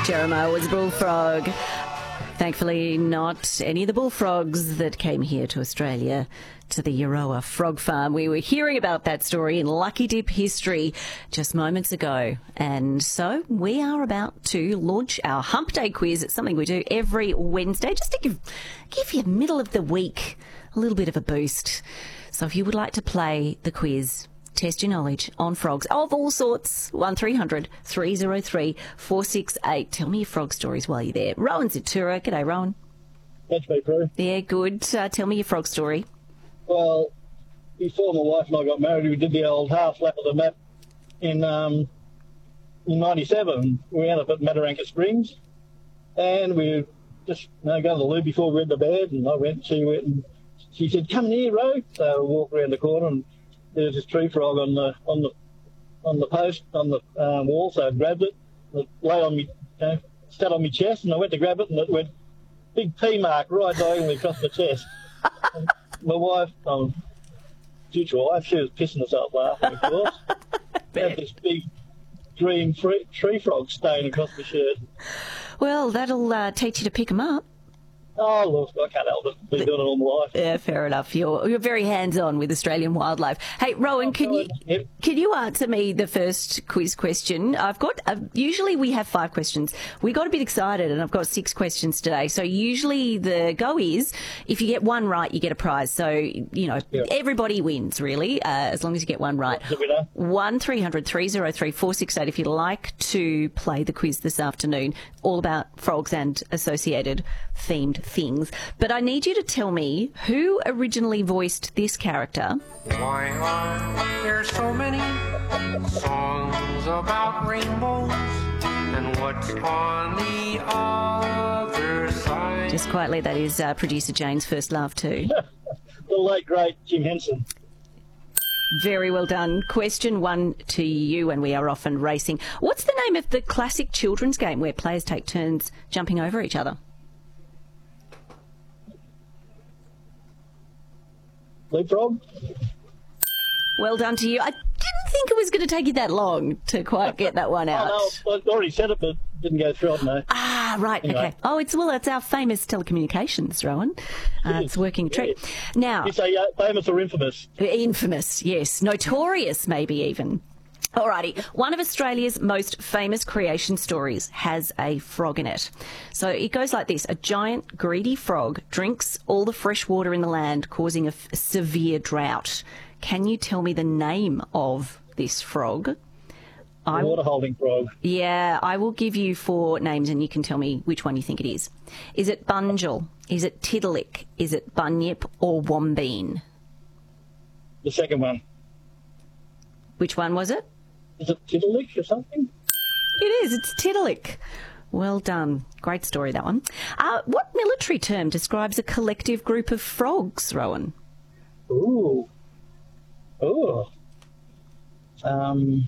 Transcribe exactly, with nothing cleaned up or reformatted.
Jeremiah was a bullfrog. Thankfully, not any of the bullfrogs that came here to Australia to the Euroa Frog Farm. We were hearing about that story in Lucky Dip history just moments ago. And so we are about to launch our Hump Day quiz. It's something we do every Wednesday just to give, give you middle of the week a little bit of a boost. So if you would like to play the quiz, test your knowledge on frogs of all sorts, one three hundred three oh three four six eight. Tell me your frog stories while you're there. Rowan Zatura. G'day, Rowan. That's me, Prue. Yeah, good. Uh, tell me your frog story. Well, before my wife and I got married, we did the old half lap of the map in um, in ninety-seven. We ended up at Mataranka Springs, and we just you know, go to the loo before we went to bed, and I went, she went, and she said, "Come in here, Ro." So we walked around the corner, and there was this tree frog on the on the on the post on the um, wall, so I grabbed it, it lay on me, you know, sat on my chest, and I went to grab it, and it went big P mark right diagonally across the chest. And my wife, um, future wife, she was pissing herself laughing, of course. Had this big green free, tree frog stain across the shirt. Well, that'll uh, teach you to pick them up. Oh, look, I can't help it. Been doing it all my life. Yeah, fair enough. You're you're very hands-on with Australian wildlife. Hey, Rowan, can you Yep. can you answer me the first quiz question? I've got uh, usually we have five questions. We got a bit excited, and I've got six questions today. So usually the go is if you get one right, you get a prize. So you know Yeah. everybody wins really, uh, as long as you get one right. The winner. One three hundred three oh three four six eight. If you'd like to play the quiz this afternoon, all about frogs and associated themed things. But I need you to tell me who originally voiced this character. Why are there so many songs about rainbows? And what's on the other side? Just quietly, that is uh, producer Jane's first love too. The late, great Jim Henson. Very well done. Question one to you, and we are off and racing. What's the name of the classic children's game where players take turns jumping over each other? Leapfrog? Well done to you. I didn't think it was going to take you that long to quite get that one out. Oh, no, I already said it, but didn't go through it, no. Ah, right, Anyway. okay. Oh, it's well, it's our famous telecommunications, Rowan. Uh, it's working a treat. Now, You say uh, famous or infamous? infamous, yes. Notorious, maybe even. Alrighty, one of Australia's most famous creation stories has a frog in it. So it goes like this. A giant, greedy frog drinks all the fresh water in the land, causing a f- severe drought. Can you tell me the name of this frog? I- Water holding frog. Yeah, I will give you four names and you can tell me which one you think it is. Is it Bunjil? Is it Tiddalik? Is it Bunyip or Wombeen? The second one. Which one was it? Is it Tiddalik or something? It is. It's Tiddalik. Well done. Great story, that one. Uh, what military term describes a collective group of frogs, Rowan? Ooh. Ooh. Um,